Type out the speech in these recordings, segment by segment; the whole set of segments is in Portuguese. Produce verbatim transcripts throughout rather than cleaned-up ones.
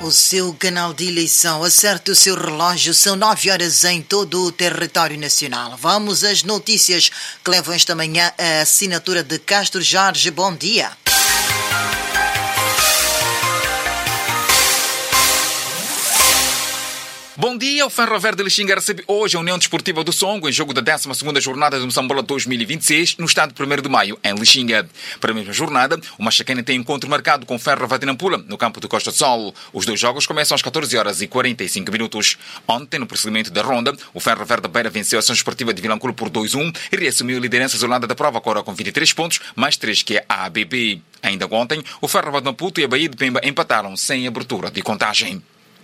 o seu canal de eleição. Acerte o seu relógio, são nove horas em todo o território nacional. Vamos às notícias que levam esta manhã a assinatura de Castro Jorge. Bom dia. Bom dia, o Ferroviário de Lixinga recebe hoje a União Desportiva do Songo em jogo da décima segunda jornada do Moçambola dois mil e vinte e seis no estádio primeiro de maio, em Lixinga. Para a mesma jornada, o Machacane tem encontro marcado com o Ferroviário de Nampula, no campo do Costa do Sol. Os dois jogos começam às catorze horas e quarenta e cinco minutos. Ontem, no prosseguimento da ronda, o Ferroviário da Beira venceu a Ação Esportiva de Vilanculo por dois a um e reassumiu a liderança isolada da prova, agora com vinte e três pontos, mais três que a A B B. Ainda ontem, o Ferroviário de Maputo e a Bahia de Pemba empataram sem abertura de contagem.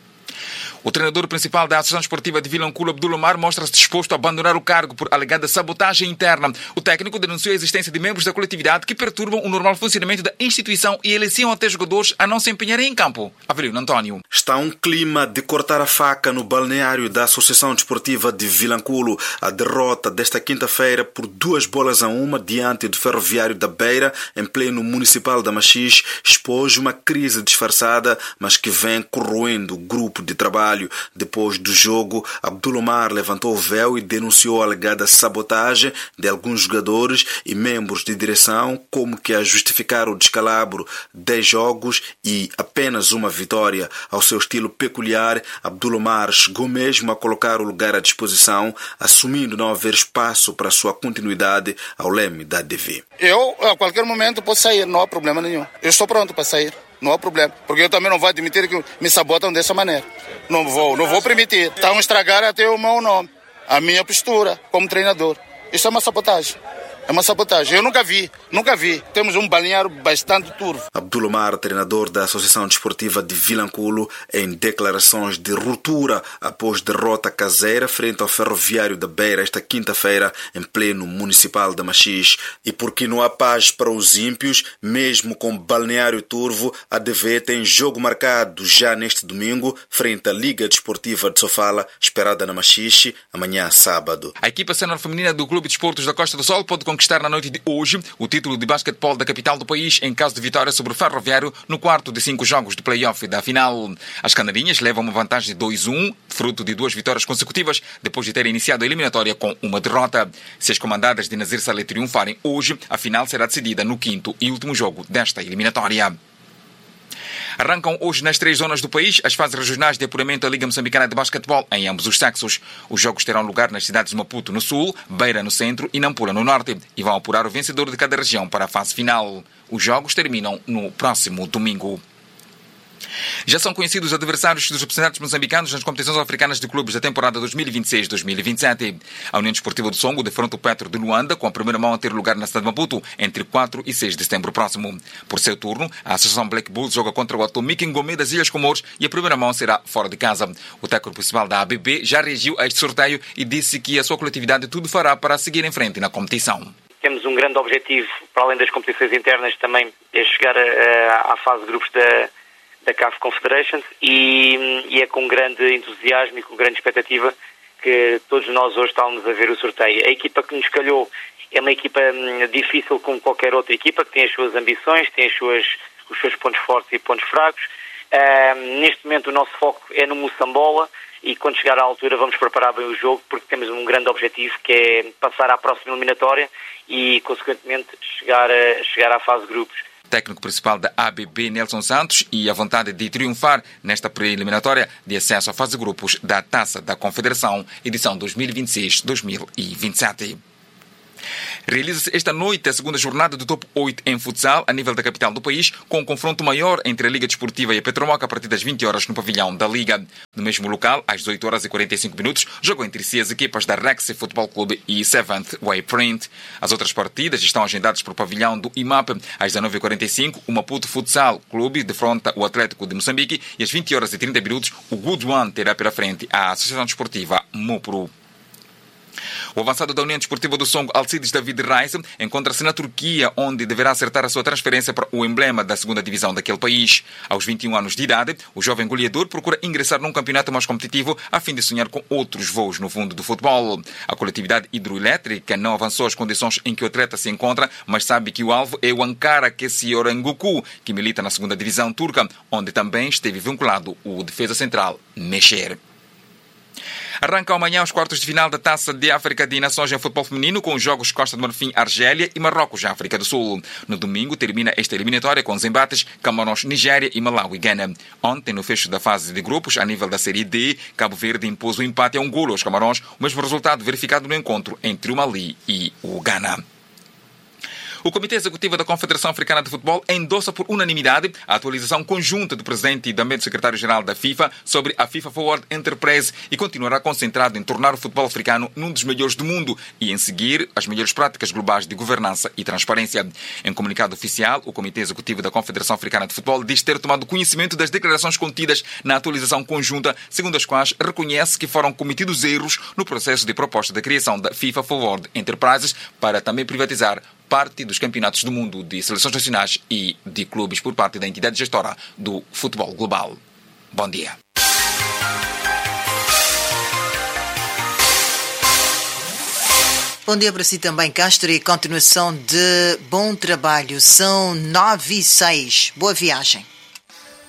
O treinador principal da Associação Esportiva de Vilanculo, Abdul Omar, mostra-se disposto a abandonar o cargo por alegada sabotagem interna. O técnico denunciou a existência de membros da coletividade que perturbam o normal funcionamento da instituição e eliciam até jogadores a não se empenharem em campo. Avelino António. Está um clima de cortar a faca no balneário da Associação Desportiva de Vilanculo. A derrota desta quinta-feira por duas bolas a uma diante do Ferroviário da Beira, em pleno municipal da Machis, expôs uma crise disfarçada, mas que vem corroendo o grupo de trabalho. Depois do jogo, Abdul Omar levantou o véu e denunciou a alegada sabotagem de alguns jogadores e membros de direção, como que a justificar o descalabro, dez jogos e apenas uma vitória. Ao seu estilo peculiar, Abdul Omar chegou mesmo a colocar o lugar à disposição, assumindo não haver espaço para a sua continuidade ao leme da A D V. Eu, a qualquer momento, posso sair, não há problema nenhum. Eu estou pronto para sair. Não há problema, porque eu também não vou admitir que me sabotam dessa maneira. Não vou, não vou permitir. Estão a estragar até o meu nome, a minha postura como treinador. Isso é uma sabotagem. É uma sabotagem. Eu nunca vi, nunca vi. Temos um balneário bastante turvo. Abdul Omar, treinador da Associação Desportiva de Vilanculo, em declarações de ruptura após derrota caseira frente ao Ferroviário da Beira esta quinta-feira em pleno municipal da Machis. E porque não há paz para os ímpios, mesmo com balneário turvo, a A D V tem jogo marcado já neste domingo frente à Liga Desportiva de Sofala, esperada na Machis, amanhã sábado. A equipa sênior feminina do Clube de Desportos da Costa do Sol pode conquistar na noite de hoje o título de basquetebol da capital do país em caso de vitória sobre o Ferroviário no quarto de cinco jogos de play-off da final. As canarinhas levam uma vantagem de dois a um, fruto de duas vitórias consecutivas, depois de terem iniciado a eliminatória com uma derrota. Se as comandadas de Nazir Saleh triunfarem hoje, a final será decidida no quinto e último jogo desta eliminatória. Arrancam hoje nas três zonas do país as fases regionais de apuramento da Liga Moçambicana de Basquetebol em ambos os sexos. Os jogos terão lugar nas cidades de Maputo no sul, Beira no centro e Nampula no norte e vão apurar o vencedor de cada região para a fase final. Os jogos terminam no próximo domingo. Já são conhecidos os adversários dos representantes moçambicanos nas competições africanas de clubes da temporada dois mil e vinte e seis dois mil e vinte e sete. A União Desportiva do Songo defronta o Petro de Luanda, com a primeira mão a ter lugar na cidade de Maputo, entre quatro e seis de setembro próximo. Por seu turno, a Associação Black Bulls joga contra o Atomic Ngomé das Ilhas Comores e a primeira mão será fora de casa. O técnico principal da A B B já reagiu a este sorteio e disse que a sua coletividade tudo fará para seguir em frente na competição. Temos um grande objetivo, para além das competições internas, também é chegar a, a, à fase de grupos da da C A F Confederations e, e é com grande entusiasmo e com grande expectativa que todos nós hoje estamos a ver o sorteio. A equipa que nos calhou é uma equipa hum, difícil como qualquer outra equipa, que tem as suas ambições, tem as suas, os seus pontos fortes e pontos fracos. Uh, neste momento o nosso foco é no Moçambola e quando chegar à altura vamos preparar bem o jogo, porque temos um grande objetivo que é passar à próxima eliminatória e consequentemente chegar, a, chegar à fase de grupos. Técnico principal da A B B, Nelson Santos, e a vontade de triunfar nesta pré-eliminatória de acesso à fase de grupos da Taça da Confederação, edição dois mil e vinte e seis dois mil e vinte e sete. Realiza-se esta noite a segunda jornada do Top oito em futsal a nível da capital do país, com um confronto maior entre a Liga Desportiva e a Petromoca a partir das vinte horas no pavilhão da Liga. No mesmo local, às dezoito horas e quarenta e cinco minutos, jogam entre si as equipas da Rexy Futebol Clube e Seventh Wayprint. As outras partidas estão agendadas para o pavilhão do I M A P. Às dezenove e quarenta e cinco, o Maputo Futsal Clube defronta o Atlético de Moçambique e às vinte horas e trinta minutos, o Good One terá pela frente a Associação Desportiva Mupro. O avançado da União Desportiva do Songo, Alcides David Reis, encontra-se na Turquia, onde deverá acertar a sua transferência para o emblema da segunda divisão daquele país. Aos vinte e um anos de idade, o jovem goleador procura ingressar num campeonato mais competitivo a fim de sonhar com outros voos no fundo do futebol. A coletividade hidroelétrica não avançou as condições em que o atleta se encontra, mas sabe que o alvo é o Ankara Kesiorengoku, que milita na segunda divisão turca, onde também esteve vinculado o defesa central Mexer. Arranca amanhã os quartos de final da Taça de África de Nações em futebol feminino com os jogos Costa do Marfim, Argélia e Marrocos, África do Sul. No domingo termina esta eliminatória com os embates Camarões, Nigéria e Malawi, Ghana. Ontem, no fecho da fase de grupos, a nível da Série D, Cabo Verde impôs o empate a um golo aos Camarões, o mesmo resultado verificado no encontro entre o Mali e o Ghana. O Comitê Executivo da Confederação Africana de Futebol endossa por unanimidade a atualização conjunta do presidente e também do secretário-geral da FIFA sobre a FIFA Forward Enterprise e continuará concentrado em tornar o futebol africano num dos melhores do mundo e em seguir as melhores práticas globais de governança e transparência. Em comunicado oficial, o Comitê Executivo da Confederação Africana de Futebol diz ter tomado conhecimento das declarações contidas na atualização conjunta, segundo as quais reconhece que foram cometidos erros no processo de proposta da criação da FIFA Forward Enterprises para também privatizar parte dos campeonatos do mundo de seleções nacionais e de clubes por parte da entidade gestora do futebol global. Bom dia. Bom dia para si também, Castro, e continuação de bom trabalho. São nove e seis. Boa viagem.